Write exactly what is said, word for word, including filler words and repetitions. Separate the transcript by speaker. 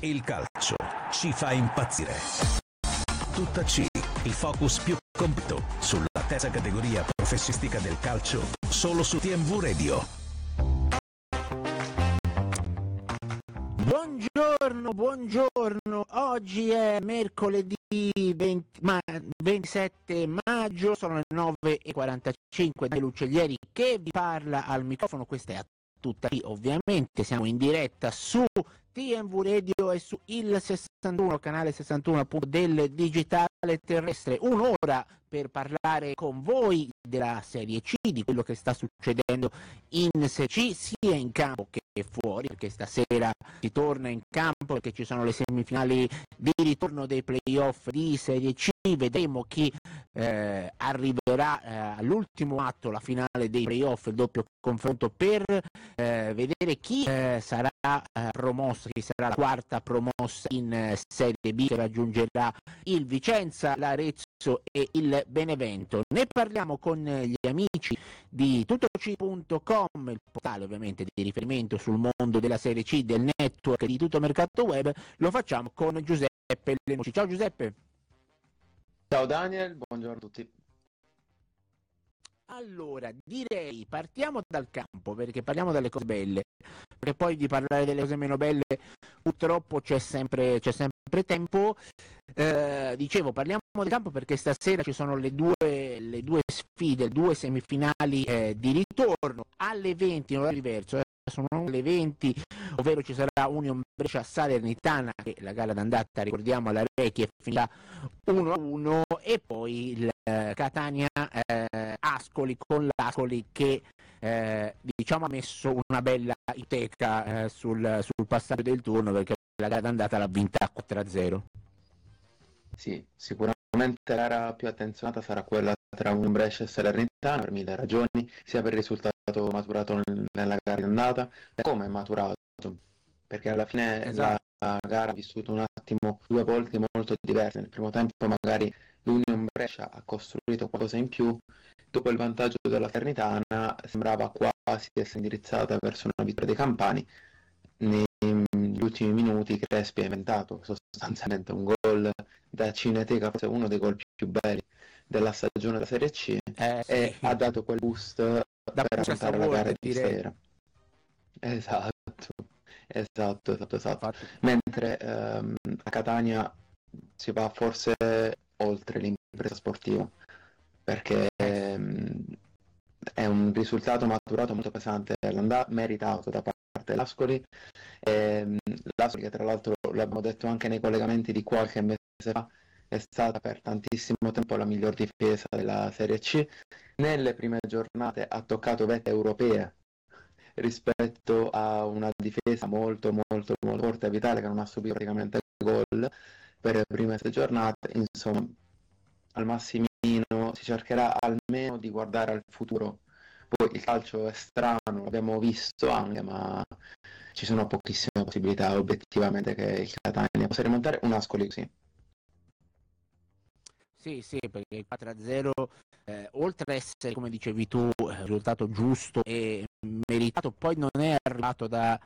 Speaker 1: Il calcio ci fa impazzire. Tutta C, il focus più completo sulla terza categoria professionistica del calcio, solo su T M V Radio.
Speaker 2: Buongiorno, buongiorno. Oggi è mercoledì venti, ma, ventisette maggio, sono le nove e quarantacinque. Dai Lucellieri che vi parla al microfono. Questa è a tutta lì, ovviamente siamo in diretta su T M V Radio e su il sessantuno, canale sessantuno appunto del digitale terrestre. Un'ora per parlare con voi della Serie C, di quello che sta succedendo in Serie C, sia in campo che fuori, perché stasera si torna in campo, perché ci sono le semifinali di ritorno dei playoff di Serie C. Vedremo chi eh, arriverà eh, all'ultimo atto, la finale dei playoff, il doppio confronto per eh, vedere chi eh, sarà eh, promosso, chi sarà la quarta promossa in eh, Serie B, che raggiungerà il Vicenza, l'Arezzo e il Benevento. Ne parliamo con gli amici di tuttoc punto com, il portale ovviamente di riferimento sul mondo della Serie C, del network di Tutto Mercato Web. Lo facciamo con Giuseppe Lenucci. Ciao Giuseppe.
Speaker 3: Ciao Daniel, buongiorno a tutti.
Speaker 2: Allora, direi partiamo dal campo, perché parliamo delle cose belle, perché poi di parlare delle cose meno belle purtroppo c'è sempre, c'è sempre tempo. Eh, dicevo, parliamo del campo perché stasera ci sono le due, le due sfide, due semifinali eh, di ritorno alle venti, in orario diverso. Sono le venti, ovvero ci sarà Union Brescia Salernitana, che la gara d'andata, ricordiamo, alla Recchi finirà uno a uno, e poi il eh, Catania eh, Ascoli, con l'Ascoli che eh, diciamo ha messo una bella iteca eh, sul, sul passaggio del turno, perché la gara d'andata l'ha vinta quattro a zero.
Speaker 3: Sì, sicuramente la gara più attenzionata sarà quella tra Union Brescia e Salernitana, per mille ragioni, sia per il risultato maturato nella gara d'andata, come è maturato, perché alla fine esatto. la, la gara ha vissuto un attimo due volte molto diverse. Nel primo tempo magari l'Union Brescia ha costruito qualcosa in più, dopo il vantaggio della Salernitana sembrava quasi essere indirizzata verso una vittoria dei campani. Negli ultimi minuti Crespi ha inventato sostanzialmente un gol da cineteca, forse uno dei gol più belli della stagione della Serie C,
Speaker 2: eh, sì.
Speaker 3: e ha dato quel boost da per affrontare la gara di stasera. Esatto, esatto, esatto, esatto. Mentre ehm, a Catania si va forse oltre l'impresa sportiva, perché ehm, è un risultato maturato molto pesante, meritato da parte dell'Ascoli. Ehm, L'Ascoli, che tra l'altro l'abbiamo detto anche nei collegamenti di qualche mese fa, è stata per tantissimo tempo la miglior difesa della Serie C. Nelle prime giornate ha toccato vette europee rispetto a una difesa molto molto molto forte e vitale, che non ha subito praticamente gol per le prime sei giornate. Insomma, al massimino si cercherà almeno di guardare al futuro. Poi il calcio è strano, l'abbiamo visto anche, ma ci sono pochissime possibilità obiettivamente che il Catania possa rimontare un Ascoli così.
Speaker 2: Sì, sì, perché il quattro a zero, eh, oltre ad essere, come dicevi tu, risultato giusto e meritato, poi non è arrivato da